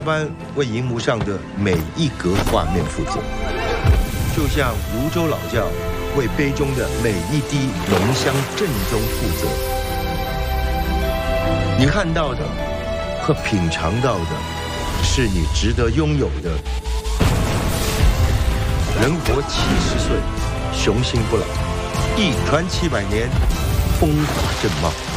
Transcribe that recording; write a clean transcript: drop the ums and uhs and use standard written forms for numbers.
般为荧幕上的每一格画面负责，就像泸州老窖为杯中的每一滴浓香正宗负责。你看到的和品尝到的，是你值得拥有的。人活70岁，雄心不老，一传700年，风华正茂。